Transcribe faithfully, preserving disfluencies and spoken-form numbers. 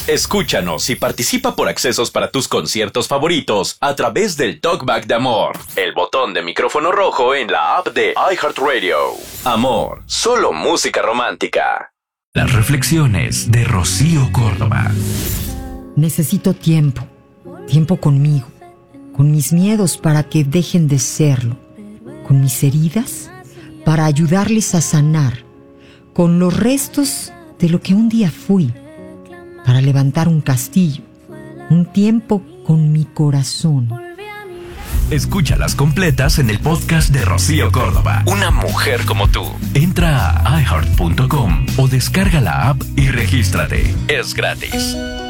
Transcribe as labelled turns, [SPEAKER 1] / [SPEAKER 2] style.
[SPEAKER 1] Escúchanos y participa por accesos para tus conciertos favoritos a través del Talkback de Amor, el botón de micrófono rojo en la app de iHeartRadio. Amor, solo música romántica.
[SPEAKER 2] Las reflexiones de Rocío Córdoba.
[SPEAKER 3] Necesito tiempo, tiempo conmigo, con mis miedos para que dejen de serlo, con mis heridas para ayudarles a sanar, con los restos de lo que un día fui, para levantar un castillo, un tiempo con mi corazón.
[SPEAKER 2] Escúchalas completas en el podcast de Rocío Córdoba. Una mujer como tú. Entra a i heart punto com o descarga la app y regístrate. Es gratis.